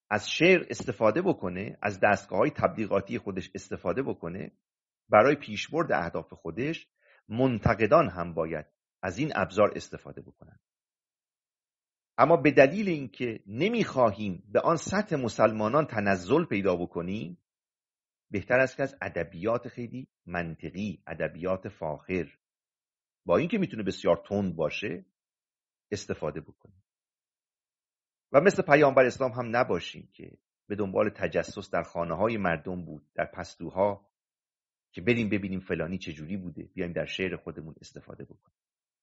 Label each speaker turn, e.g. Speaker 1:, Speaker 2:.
Speaker 1: از شعر استفاده بکنه، از دستگاه‌های تبلیغاتی خودش استفاده بکنه برای پیشبرد اهداف خودش، منتقدان هم باید از این ابزار استفاده بکنن. اما به دلیل اینکه نمیخواهیم به آن سطح مسلمانان تنزل پیدا بکنیم، بهتر است که از ادبیات خیلی منطقی، ادبیات فاخر، با اینکه میتونه بسیار تند باشه، استفاده بکنیم. و مثل پیامبر اسلام هم نباشیم که به دنبال تجسس در خانه‌های مردم بود، در پستوها، که بریم ببینیم فلانی چجوری بوده، بیایم در شعر خودمون استفاده بکنیم.